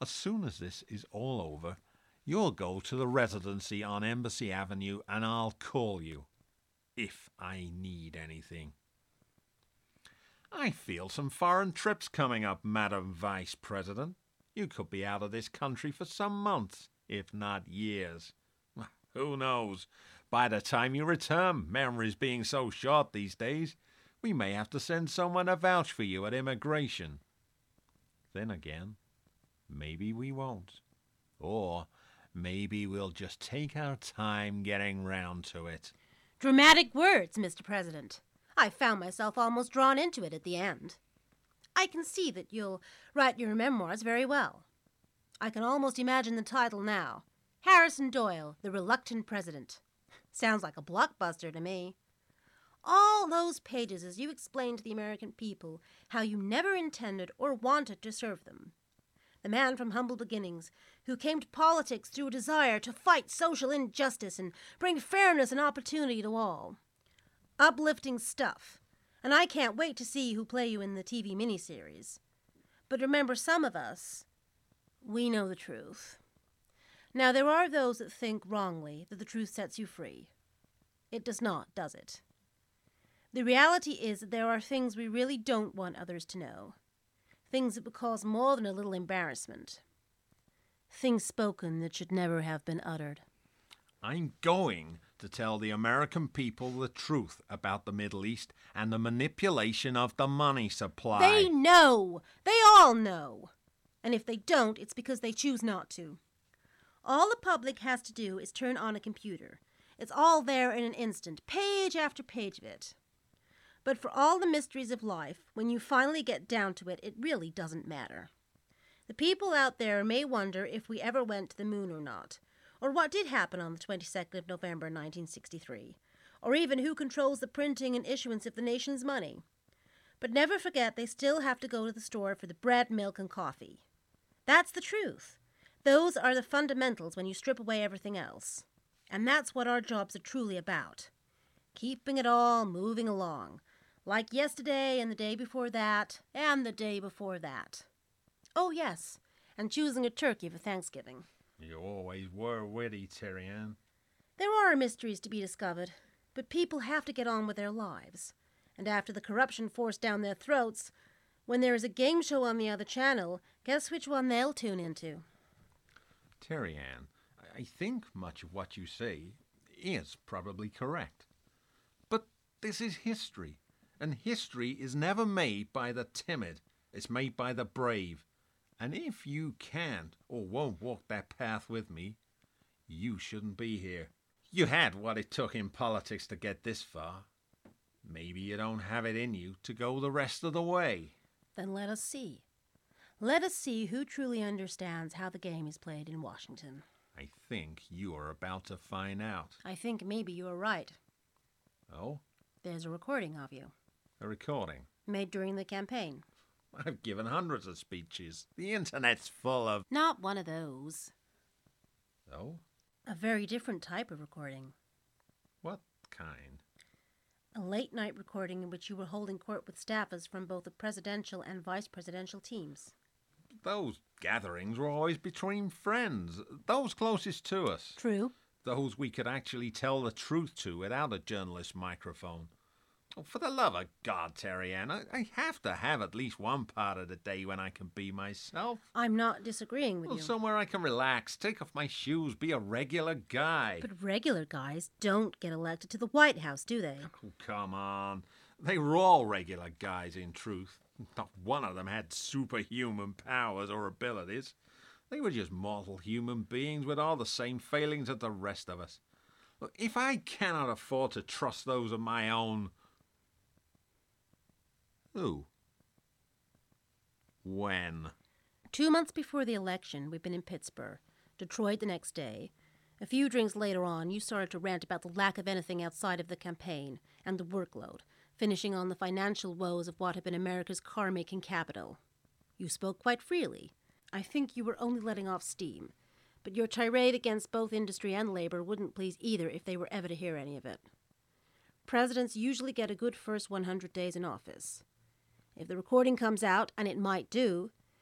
As soon as this is all over, you'll go to the residency on Embassy Avenue and I'll call you. If I need anything. I feel some foreign trips coming up, Madam Vice President. You could be out of this country for some months, if not years. Who knows? By the time you return, memories being so short these days, we may have to send someone to vouch for you at immigration. Then again, maybe we won't. Or maybe we'll just take our time getting round to it. Dramatic words, Mr. President. I found myself almost drawn into it at the end. I can see that you'll write your memoirs very well. I can almost imagine the title now. Harrison Doyle, The Reluctant President. Sounds like a blockbuster to me. All those pages as you explain to the American people how you never intended or wanted to serve them. The man from humble beginnings who came to politics through a desire to fight social injustice and bring fairness and opportunity to all. Uplifting stuff, and I can't wait to see who play you in the TV miniseries. But remember, some of us, we know the truth. Now, there are those that think wrongly that the truth sets you free. It does not, does it? The reality is that there are things we really don't want others to know. Things that would cause more than a little embarrassment. Things spoken that should never have been uttered. I'm going to tell the American people the truth about the Middle East and the manipulation of the money supply. They know! They all know! And if they don't, it's because they choose not to. All the public has to do is turn on a computer. It's all there in an instant, page after page of it. But for all the mysteries of life, when you finally get down to it, it really doesn't matter. The people out there may wonder if we ever went to the moon or not, or what did happen on the 22nd of November 1963, or even who controls the printing and issuance of the nation's money. But never forget they still have to go to the store for the bread, milk, and coffee. That's the truth. Those are the fundamentals when you strip away everything else. And that's what our jobs are truly about. Keeping it all moving along. Like yesterday and the day before that and the day before that. Oh, yes, and choosing a turkey for Thanksgiving. You always were witty, Terry Ann. There are mysteries to be discovered, but people have to get on with their lives. And after the corruption forced down their throats, when there is a game show on the other channel, guess which one they'll tune into? Terry Ann, I think much of what you say is probably correct. But this is history, and history is never made by the timid. It's made by the brave. And if you can't or won't walk that path with me, you shouldn't be here. You had what it took in politics to get this far. Maybe you don't have it in you to go the rest of the way. Then let us see. Let us see who truly understands how the game is played in Washington. I think you are about to find out. I think maybe you are right. Oh? There's a recording of you. A recording? Made during the campaign. I've given hundreds of speeches. The internet's full of... Not one of those. Oh? A very different type of recording. What kind? A late-night recording in which you were holding court with staffers from both the presidential and vice-presidential teams. Those gatherings were always between friends, those closest to us. True. Those we could actually tell the truth to without a journalist's microphone. Oh, for the love of God, Terry Ann, I have to have at least one part of the day when I can be myself. I'm not disagreeing with you. Somewhere I can relax, take off my shoes, be a regular guy. But regular guys don't get elected to the White House, do they? Oh, come on. They were all regular guys, in truth. Not one of them had superhuman powers or abilities. They were just mortal human beings with all the same failings as the rest of us. Look, if I cannot afford to trust those of my own... Who? When? 2 months before the election, we'd been in Pittsburgh. Detroit the next day. A few drinks later on, you started to rant about the lack of anything outside of the campaign and the workload, finishing on the financial woes of what had been America's car-making capital. You spoke quite freely. I think you were only letting off steam, but your tirade against both industry and labor wouldn't please either if they were ever to hear any of it. Presidents usually get a good first 100 days in office. If the recording comes out, and it might do,